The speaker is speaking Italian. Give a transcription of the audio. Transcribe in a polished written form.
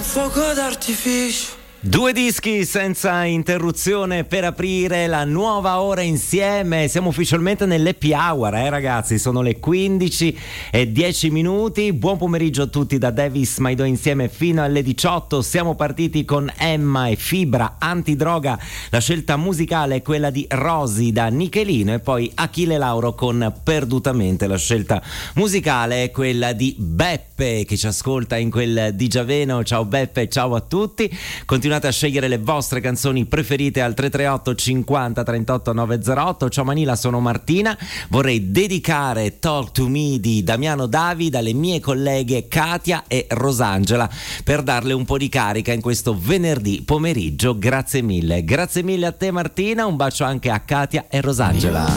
fuoco d'artificio. Due dischi senza interruzione per aprire la nuova ora insieme. Siamo ufficialmente nell'happy hour, ragazzi. Sono le 15:10. Buon pomeriggio a tutti da Davis Maido insieme fino alle 18. Siamo partiti con Emma e Fibra Antidroga. La scelta musicale è quella di Rosy da Nichelino, e poi Achille Lauro con Perdutamente. La scelta musicale è quella di Beppe, che ci ascolta in quel di Giaveno. Ciao Beppe, ciao a tutti. Continuate a scegliere le vostre canzoni preferite al 338 50 38 908. Ciao Manila, sono Martina. Vorrei dedicare Talk to Me di Damiano David alle mie colleghe Katia e Rosangela, per darle un po' di carica in questo venerdì pomeriggio. Grazie mille a te Martina, un bacio anche a Katia e Rosangela.